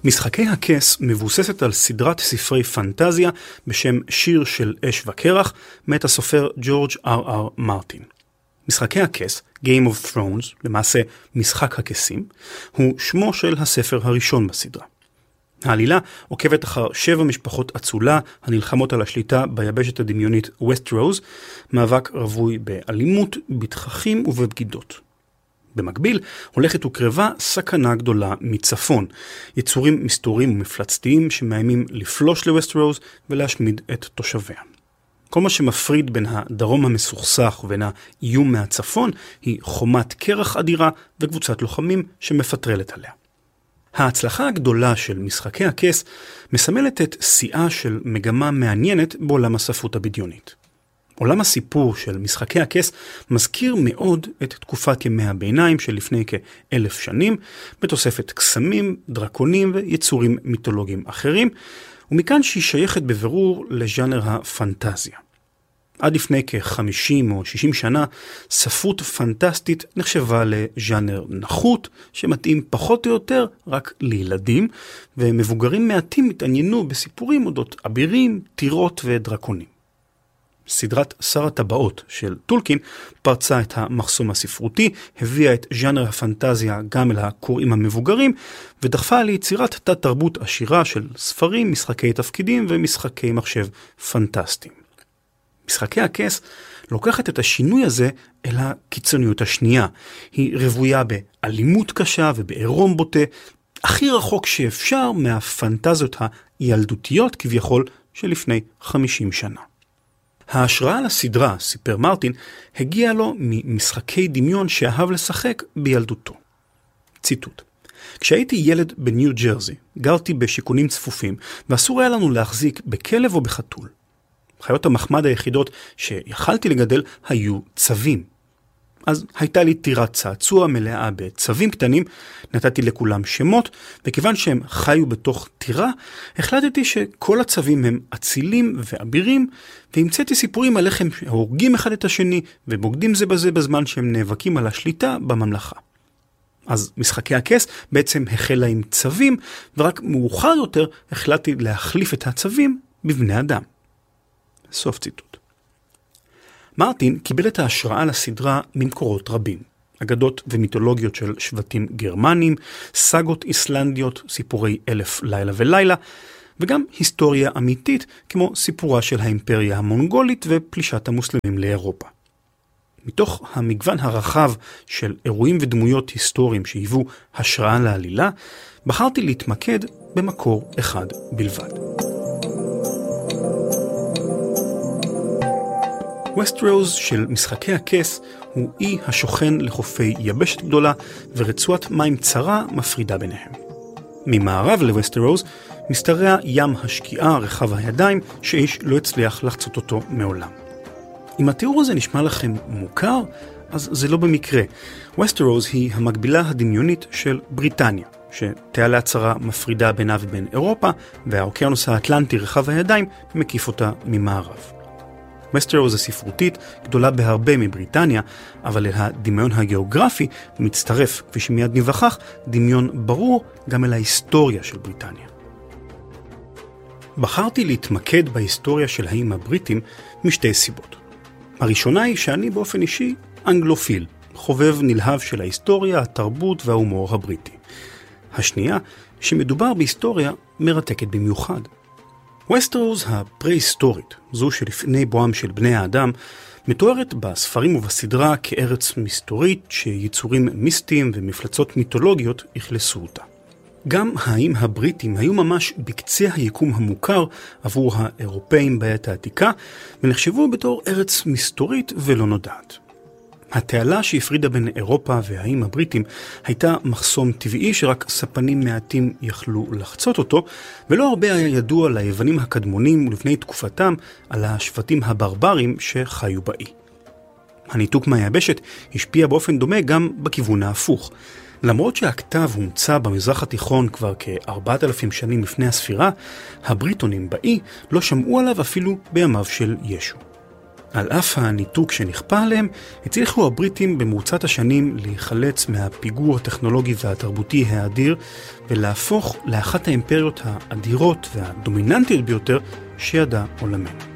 משחקי הכס מבוססת על סדרת ספרי פנטזיה בשם שיר של אש וקרח, מאת הסופר ג'ורג' R.R. מרטין. משחקי הכס, Game of Thrones, למעשה משחק הכסים, הוא שמו של הספר הראשון בסדרה. העלילה עוקבת אחר 7 משפחות אצולה הנלחמות על השליטה ביבשת הדמיונית Westeros, מאבק רווי באלימות, בתככים ובבגידות. במקביל, הולכת וקרבה סכנה גדולה מצפון, יצורים מסתורים ומפלצתיים שמאיימים לפלוש לווסטרוס ולהשמיד את תושביה. כל מה שמפריד בין הדרום המסוכסך ובין האיום מהצפון היא חומת קרח אדירה וקבוצת לוחמים שמפטרלת עליה. ההצלחה הגדולה של משחקי הכס מסמלת את שיאה של מגמה מעניינת בעולם הספרות הבדיונית. עולם הסיפור של משחקי הכס מזכיר מאוד את תקופת ימי הביניים של לפני כ-1000 שנים, בתוספת קסמים, דרקונים ויצורים מיתולוגיים אחרים, ומכאן שהיא שייכת בבירור לז'אנר הפנטזיה. עד לפני כ-50 או 60 שנה, ספרות פנטסטית נחשבה לז'אנר נחות, שמתאים פחות או יותר רק לילדים, ומבוגרים מעטים התעניינו בסיפורים אודות אבירים, טירות ודרקונים. סדרת שר הטבעות של טולקין פרצה את המחסום הספרותי, הביאה את ז'אנר הפנטזיה גם אל הקוראים המבוגרים, ודחפה ליצירת תת תרבות עשירה של ספרים, משחקי תפקידים ומשחקי מחשב פנטסטיים. משחקי הכס לוקחת את השינוי הזה אל הקיצוניות השנייה. היא רבויה באלימות קשה ובעירום בוטה, הכי רחוק שאפשר מהפנטזיות הילדותיות כביכול שלפני 50 שנה. ההשראה לסדרה, סיפר מרטין, הגיעה לו ממשחקי דמיון שאהב לשחק בילדותו. ציטוט: כשהייתי ילד בניו ג'רזי, גרתי בשיכונים צפופים, ואסור היה לנו להחזיק בכלב או בחתול. חיות המחמד היחידות שיכלתי לגדל היו צבים. אז הייתה לי טירת צעצוע מלאה בצבים קטנים, נתתי לכולם שמות, וכיוון שהם חיו בתוך טירה, החלטתי שכל הצבים הם אצילים ואבירים, והמצאתי סיפורים על איך הם הורגים אחד את השני, ובוגדים זה בזה בזמן שהם נאבקים על השליטה בממלכה. אז משחקי הכס בעצם החלה עם צבים, ורק מאוחר יותר החלטתי להחליף את הצבים בבני אדם. סוף ציטוט. מרטין קיבל את ההשראה לסדרה ממקורות רבים. אגדות ומיתולוגיות של שבטים גרמנים, סגות איסלנדיות, סיפורי 1000 לילה ולילה, וגם היסטוריה אמיתית כמו סיפורה של האימפריה המונגולית ופלישת המוסלמים לאירופה. מתוך המגוון הרחב של אירועים ודמויות היסטוריים שהיוו השראה לעלילה, בחרתי להתמקד במקור אחד בלבד. ווסטרוס של משחקי הכס הוא אי השוכן לחופי יבשת גדולה ורצועת מים צרה מפרידה ביניהם. ממערב לווסטרוס משתרע ים השקיעה רחב הידיים שאיש לא הצליח לחצות אותו מעולם. אם התיאור הזה נשמע לכם מוכר, אז זה לא במקרה. ווסטרוס היא המקבילה הדמיונית של בריטניה, שתעלה הצרה מפרידה בינה ובין אירופה, והאוקיינוס האטלנטי רחב הידיים מקיף אותה ממערב. ווסטרוס הספרותית גדולה בהרבה מבריטניה, אבל אל הדמיון הגיאוגרפי מצטרף, כפי שמיד נבחך, דמיון ברור גם אל ההיסטוריה של בריטניה. בחרתי להתמקד בהיסטוריה של האיים הבריטים משתי סיבות. הראשונה היא שאני באופן אישי אנגלופיל, חובב נלהב של ההיסטוריה, התרבות וההומור הבריטי. השנייה, שמדובר בהיסטוריה מרתקת במיוחד. ווסטרוס הפרה-היסטורית, זו שלפני בואם של בני האדם, מתוארת בספרים ובסדרה כארץ מסתורית שיצורים מיסטיים ומפלצות מיתולוגיות הכלסו אותה. גם האיים הבריטים היו ממש בקצה היקום המוכר עבור האירופאים בעת העתיקה, ונחשבו בתור ארץ מסתורית ולא נודעת. התעלה שהפרידה בין אירופה והאיים הבריטים הייתה מחסום טבעי שרק ספנים מעטים יכלו לחצות אותו, ולא הרבה היה ידוע ליוונים הקדמונים ולפני תקופתם על השבטים הברברים שחיו באי. הניתוק מהיבשת השפיע באופן דומה גם בכיוון ההפוך. למרות שהכתב הומצא במזרח התיכון כבר כ-4,000 שנים לפני הספירה, הבריטונים באי לא שמעו עליו אפילו בימיו של ישו. על אף הניתוק שנכפה עליהם, הצליחו הבריטים במרוצת השנים להיחלץ מהפיגור הטכנולוגי והתרבותי האדיר, ולהפוך לאחת האימפריות האדירות והדומיננטיות ביותר שידע עולמנו.